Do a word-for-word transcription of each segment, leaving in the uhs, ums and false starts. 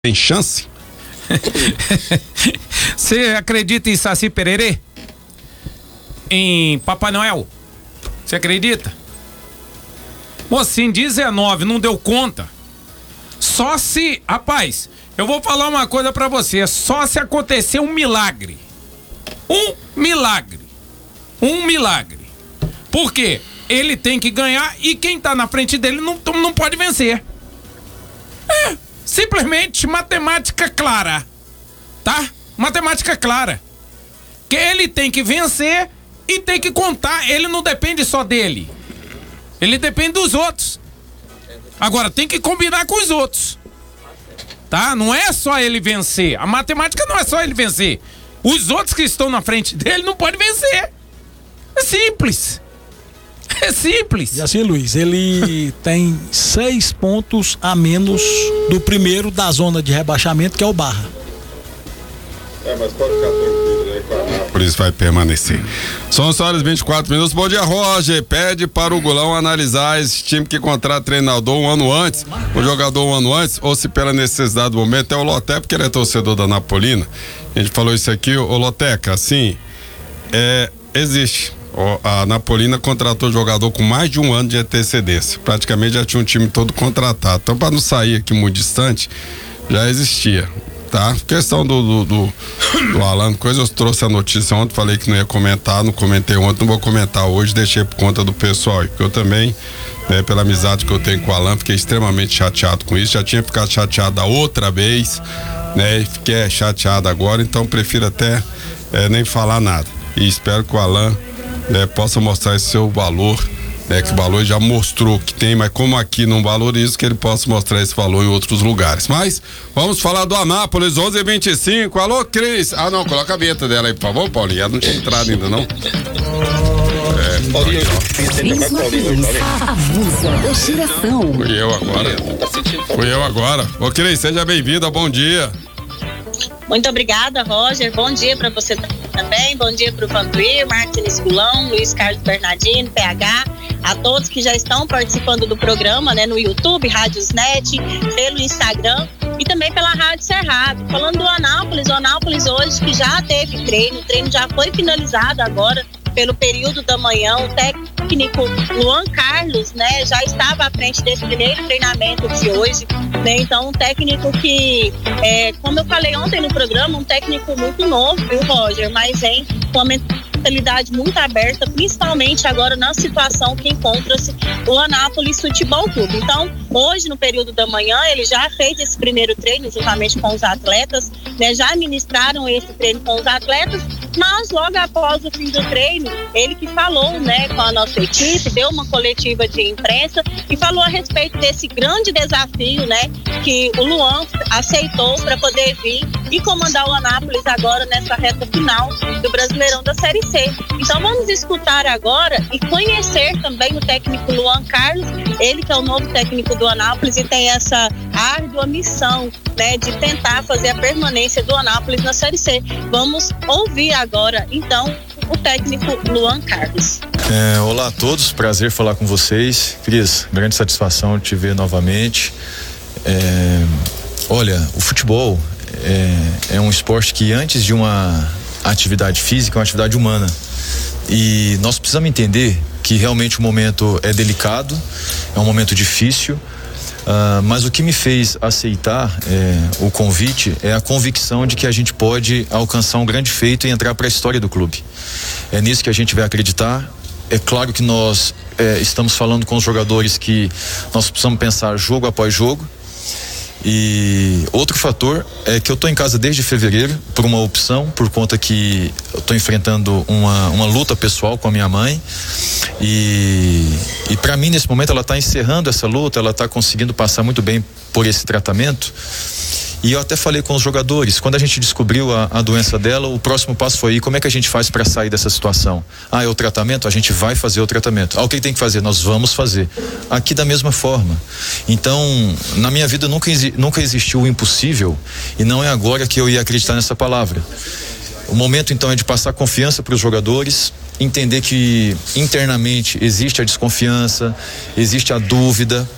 Tem chance? Você acredita em Saci Pererê? Em Papai Noel? Você acredita? Mocinho, dezenove, não deu conta. Só se, rapaz, eu vou falar uma coisa pra você, só se acontecer um milagre. Um milagre. Um milagre. Por quê? Ele tem que ganhar e quem tá na frente dele não, não pode vencer. É, simplesmente matemática clara. Tá? Matemática clara. Que ele tem que vencer e tem que contar. Ele não depende só dele. Ele depende dos outros. Agora, tem que combinar com os outros. Tá? Não é só ele vencer. A matemática não é só ele vencer. Os outros que estão na frente dele não podem vencer. É simples. É simples. E assim, Luiz, ele tem seis pontos a menos do primeiro da zona de rebaixamento, que é o Barra. É, mas pode ficar tranquilo, né? Por isso vai permanecer. São só horas e vinte e quatro minutos. Bom dia, Roger. Pede para o Gulão analisar esse time que contrata treinador um ano antes, o jogador um ano antes, ou se pela necessidade do momento. É o Loté, porque ele é torcedor da Napolina. A gente falou isso aqui, o Loteca, assim, é, existe. A Napolina contratou jogador com mais de um ano de antecedência. Praticamente já tinha um time todo contratado. Então, para não sair aqui muito distante, já existia. Tá? Questão do, do, do, do Alan, coisa, eu trouxe a notícia ontem, falei que não ia comentar, não comentei ontem, não vou comentar hoje, deixei por conta do pessoal, porque eu também, né, pela amizade que eu tenho com o Alan, fiquei extremamente chateado com isso, já tinha ficado chateado da outra vez, né, e fiquei chateado agora, então prefiro até é, nem falar nada, e espero que o Alan, né, possa mostrar esse seu valor, né, que o valor já mostrou que tem, mas como aqui não valoriza, que ele possa mostrar esse valor em outros lugares. Mas vamos falar do Anápolis, onze e vinte e cinco. Alô, Cris. Ah, não, coloca a vinheta dela aí, por favor, Paulinho. Ela não tinha entrado ainda, não. É, Paulinho. A musa da geração. Fui eu agora. Fui eu agora. Ô, Cris, seja bem-vinda, bom dia. Muito obrigada, Roger. Bom dia para você também. Bom dia para o Vantuir, Martins Gulão, Luiz Carlos Bernardino, P H, a todos que já estão participando do programa, né, no YouTube, Rádios Net, pelo Instagram e também pela Rádio Cerrado. Falando do Anápolis, o Anápolis hoje que já teve treino, o treino já foi finalizado agora pelo período da manhã. O técnico Luan Carlos, né, já estava à frente desse primeiro treinamento de hoje, né? Então, um técnico que, é, como eu falei ontem no programa, um técnico muito novo, viu, Roger, mas vem com uma mentalidade muito aberta, principalmente agora na situação que encontra-se o Anápolis Futebol Clube. Então, hoje, no período da manhã, ele já fez esse primeiro treino juntamente com os atletas, né? Já ministraram esse treino com os atletas, mas logo após o fim do treino, ele que falou, né, com a nossa equipe, deu uma coletiva de imprensa e falou a respeito desse grande desafio, né, que o Luan aceitou para poder vir e comandar o Anápolis agora nessa reta final do Brasileirão da Série C. Então vamos escutar agora e conhecer também o técnico Luan Carlos, ele que é o novo técnico do Anápolis e tem essa árdua missão, né, de tentar fazer a permanência do Anápolis na Série C. Vamos ouvir agora, então, o técnico Luan Carlos. É, olá a todos, prazer falar com vocês. Cris, grande satisfação te ver novamente. É, olha, o futebol é, é um esporte que antes de uma atividade física, é uma atividade humana. E nós precisamos entender que realmente o momento é delicado, é um momento difícil. Uh, mas o que me fez aceitar é, o convite é a convicção de que a gente pode alcançar um grande feito e entrar para a história do clube. É nisso que a gente vai acreditar. É claro que nós é, estamos falando com os jogadores que nós precisamos pensar jogo após jogo. E outro fator é que eu estou em casa desde fevereiro por uma opção, por conta que eu estou enfrentando uma, uma luta pessoal com a minha mãe e, e para mim nesse momento ela está encerrando essa luta, ela está conseguindo passar muito bem por esse tratamento. E eu até falei com os jogadores, quando a gente descobriu a, a doença dela, o próximo passo foi: como é que a gente faz para sair dessa situação? Ah, é o tratamento? A gente vai fazer o tratamento. Ah, o que tem que fazer? Nós vamos fazer. Aqui da mesma forma. Então, na minha vida nunca, nunca existiu o impossível e não é agora que eu ia acreditar nessa palavra. O momento então é de passar confiança para os jogadores, entender que internamente existe a desconfiança, existe a dúvida,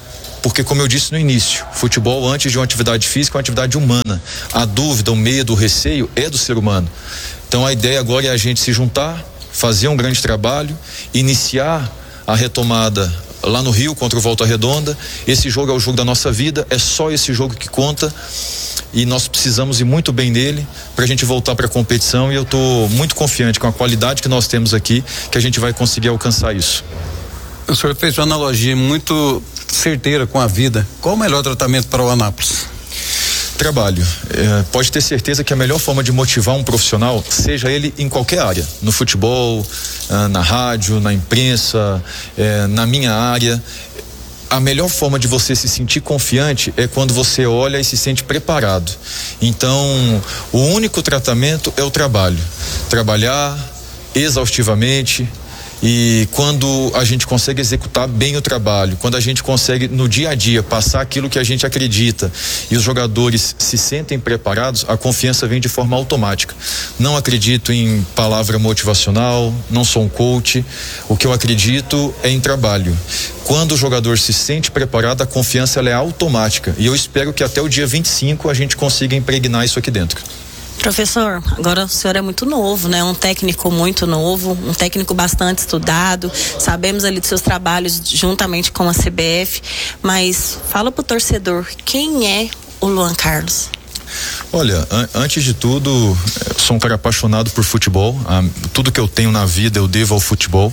porque, como eu disse no início, futebol, antes de uma atividade física, é uma atividade humana. A dúvida, o medo, o receio é do ser humano. Então a ideia agora é a gente se juntar, fazer um grande trabalho, iniciar a retomada lá no Rio contra o Volta Redonda. Esse jogo é o jogo da nossa vida, é só esse jogo que conta e nós precisamos ir muito bem nele para a gente voltar para a competição, e eu estou muito confiante com a qualidade que nós temos aqui, que a gente vai conseguir alcançar isso. O senhor fez uma analogia muito certeira com a vida. Qual o melhor tratamento para o Anápolis? Trabalho. É, pode ter certeza que a melhor forma de motivar um profissional, seja ele em qualquer área, no futebol, ah, na rádio, na imprensa, é, na minha área, a melhor forma de você se sentir confiante é quando você olha e se sente preparado. Então, o único tratamento é o trabalho. Trabalhar exaustivamente. E quando a gente consegue executar bem o trabalho, quando a gente consegue no dia a dia passar aquilo que a gente acredita e os jogadores se sentem preparados, a confiança vem de forma automática. Não acredito em palavra motivacional, não sou um coach. O que eu acredito é em trabalho. Quando o jogador se sente preparado, a confiança ela é automática. E eu espero que até o dia vinte e cinco a gente consiga impregnar isso aqui dentro. Professor, agora o senhor é muito novo, né? Um técnico muito novo, um técnico bastante estudado. Sabemos ali dos seus trabalhos juntamente com a C B F, mas fala pro torcedor, quem é o Luan Carlos? Olha, an- antes de tudo, eu sou um cara apaixonado por futebol. Ah, tudo que eu tenho na vida eu devo ao futebol.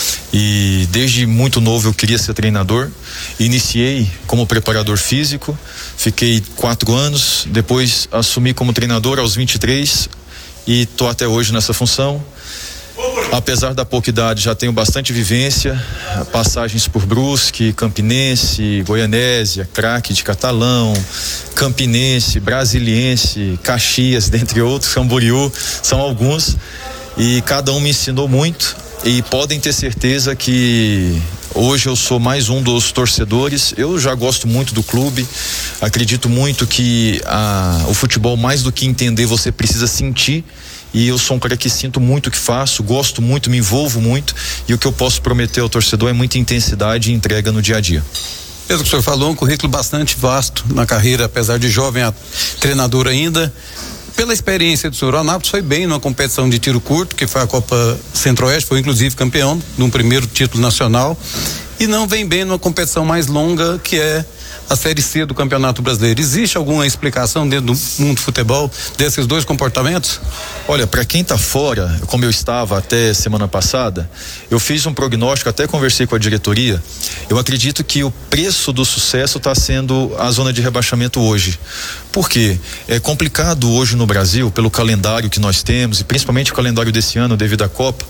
E desde muito novo eu queria ser treinador. Iniciei como preparador físico, fiquei quatro anos, depois assumi como treinador aos vinte e três e tô até hoje nessa função. Apesar da pouca idade, já tenho bastante vivência, passagens por Brusque, Campinense, Goianésia, Craque de Catalão, Campinense, Brasiliense, Caxias, dentre outros, Camboriú, são alguns, e cada um me ensinou muito, e podem ter certeza que hoje eu sou mais um dos torcedores. Eu já gosto muito do clube, acredito muito que a, o futebol, mais do que entender, você precisa sentir. E eu sou um cara que sinto muito o que faço, gosto muito, me envolvo muito, e o que eu posso prometer ao torcedor é muita intensidade e entrega no dia a dia. Pelo que o senhor falou, um currículo bastante vasto na carreira, apesar de jovem, a treinador ainda. Pela experiência do senhor, o Anápolis foi bem numa competição de tiro curto, que foi a Copa Centro-Oeste, foi inclusive campeão num primeiro título nacional, e não vem bem numa competição mais longa, que é a Série C do Campeonato Brasileiro. Existe alguma explicação dentro do mundo do futebol desses dois comportamentos? Olha, para quem tá fora, como eu estava até semana passada, eu fiz um prognóstico, até conversei com a diretoria. Eu acredito que o preço do sucesso está sendo a zona de rebaixamento hoje. Por quê? É complicado hoje no Brasil, pelo calendário que nós temos, e principalmente o calendário desse ano devido à Copa.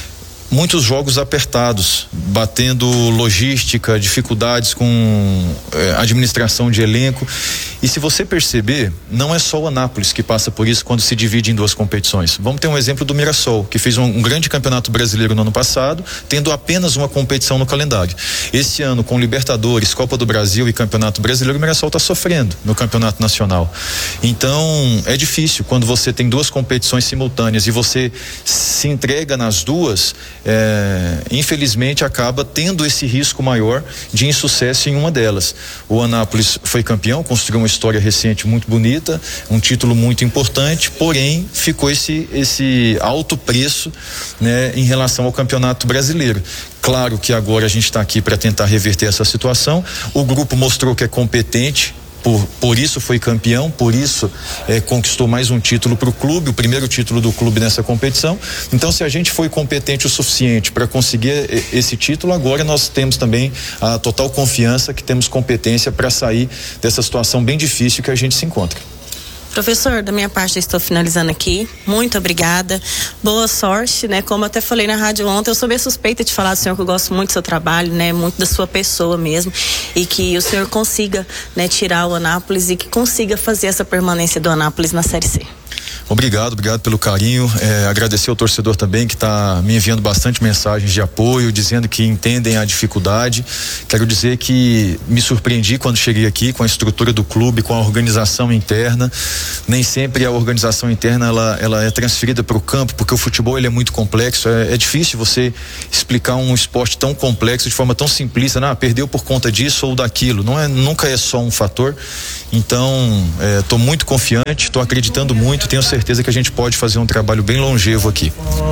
Muitos jogos apertados, batendo logística, dificuldades com eh, administração de elenco. E se você perceber, não é só o Anápolis que passa por isso quando se divide em duas competições. Vamos ter um exemplo do Mirassol, que fez um, um grande campeonato brasileiro no ano passado, tendo apenas uma competição no calendário. Esse ano, com Libertadores, Copa do Brasil e Campeonato Brasileiro, o Mirassol está sofrendo no Campeonato Nacional. Então, é difícil quando você tem duas competições simultâneas e você se entrega nas duas. É, infelizmente acaba tendo esse risco maior de insucesso em uma delas. O Anápolis foi campeão, construiu uma história recente muito bonita, um título muito importante, porém ficou esse, esse alto preço, né, em relação ao Campeonato Brasileiro. Claro que agora a gente está aqui para tentar reverter essa situação. O grupo mostrou que é competente. Por, por isso foi campeão, por isso eh, conquistou mais um título para o clube, o primeiro título do clube nessa competição. Então, se a gente foi competente o suficiente para conseguir esse título, agora nós temos também a total confiança que temos competência para sair dessa situação bem difícil que a gente se encontra. Professor, da minha parte eu estou finalizando aqui, muito obrigada, boa sorte, né, como eu até falei na rádio ontem, eu sou bem suspeita de falar do senhor, que eu gosto muito do seu trabalho, né, muito da sua pessoa mesmo, e que o senhor consiga, né, tirar o Anápolis e que consiga fazer essa permanência do Anápolis na Série C. Obrigado, obrigado pelo carinho. É, agradecer ao torcedor também que está me enviando bastante mensagens de apoio, dizendo que entendem a dificuldade. Quero dizer que me surpreendi quando cheguei aqui com a estrutura do clube, com a organização interna. Nem sempre a organização interna ela, ela é transferida para o campo, porque o futebol ele é muito complexo. É, é difícil você explicar um esporte tão complexo de forma tão simplista. Né? Ah, perdeu por conta disso ou daquilo. Não é, nunca é só um fator. Então, estou é, muito confiante, estou acreditando muito, tenho certeza que a gente pode fazer um trabalho bem longevo aqui.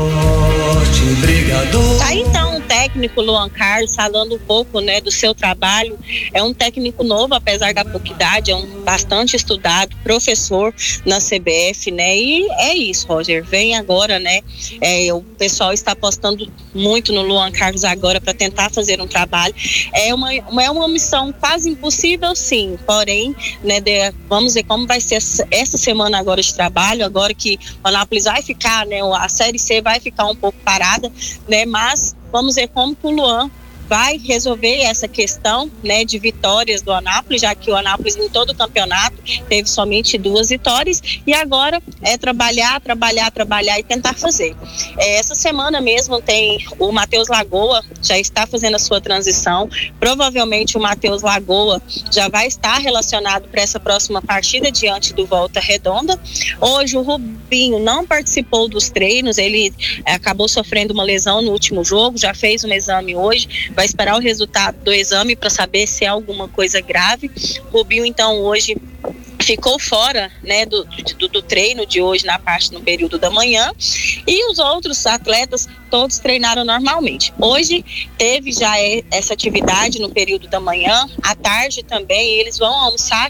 Tá, então, o técnico Luan Carlos falando um pouco, né, do seu trabalho. É um técnico novo, apesar da pouca idade, é um bastante estudado, professor na C B F, né? E é isso, Roger. Vem agora, né? É, o pessoal está apostando muito no Luan Carlos agora para tentar fazer um trabalho. É uma, é uma missão quase impossível, sim. Porém, né, de, vamos ver como vai ser essa, essa semana agora de trabalho, agora que o Anápolis vai ficar, né? A Série C vai ficar um pouco parada, né? Mas vamos ver como que o Luan vai resolver essa questão, né, de vitórias do Anápolis, já que o Anápolis em todo o campeonato teve somente duas vitórias, e agora é trabalhar, trabalhar, trabalhar e tentar fazer. É, essa semana mesmo tem o Matheus Lagoa, já está fazendo a sua transição, provavelmente o Matheus Lagoa já vai estar relacionado para essa próxima partida diante do Volta Redonda. Hoje o Rubinho não participou dos treinos, ele é, acabou sofrendo uma lesão no último jogo, já fez um exame hoje, vai esperar o resultado do exame para saber se é alguma coisa grave. O Rubinho, então, hoje ficou fora, né, do, do, do treino de hoje na parte no período da manhã, e os outros atletas todos treinaram normalmente. Hoje teve já essa atividade no período da manhã, à tarde também eles vão almoçar